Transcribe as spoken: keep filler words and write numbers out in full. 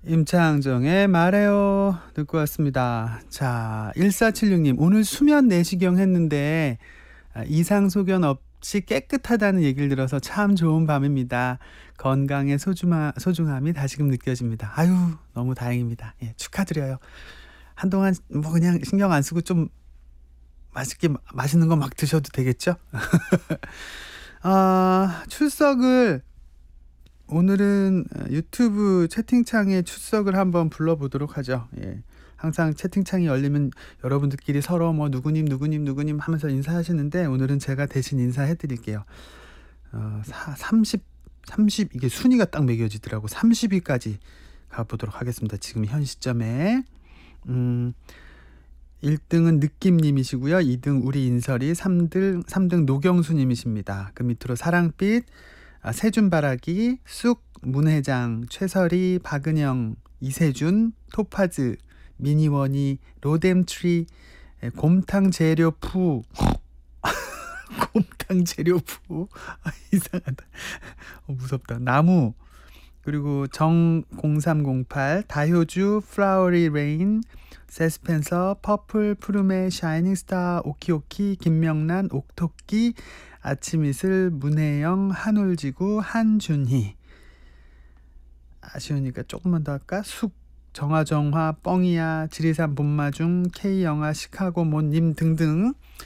임창정의 말해요 듣고 왔습니다. 자, 일사칠육 님 오늘 수면 내시경 했는데 아, 이상 소견 없이 깨끗하다는 얘기를 들어서 참 좋은 밤입니다. 건강의 소중하, 소중함이 다시금 느껴집니다. 아유, 너무 다행입니다. 예, 축하드려요. 한동안 뭐 그냥 신경 안 쓰고 좀 맛있게 마- 맛있는 거 막 드셔도 되겠죠? 아, 출석을 오늘은 어, 유튜브 채팅창에 출석을 한번 불러보도록 하죠. 예. 항상 채팅창이 열리면 여러분들끼리 서로 뭐 누구님 누구님 누구님 하면서 인사하시는데 오늘은 제가 대신 인사해 드릴게요. 어, 사, 삼십, 삼십 이게 순위가 딱 매겨지더라고. 삼십 위까지 가보도록 하겠습니다. 지금 현 시점에 음, 일 등은 느낌님이시고요. 이 등 우리 인설이, 삼 등, 삼 등 노경수님이십니다. 그 밑으로 사랑빛, 아, 세준바라기, 쑥, 문회장, 최설이, 박은영, 이세준, 토파즈, 미니원이, 로뎀트리, 에, 곰탕 재료푸, 곰탕 재료푸, 아, 이상하다. 어, 무섭다. 나무, 그리고 정 공삼공팔, 다효주, 플라워리 레인, 세스펜서, 퍼플, 푸르메, 샤이닝 스타, 오키오키, 김명란, 옥토끼, 아침이슬, 문혜영, 한올지구, 한준희. 아쉬우니까 조금만 더 할까? 숙, 정화정화, 뻥이야, 지리산 본마중, K영화, 시카고 모님 등등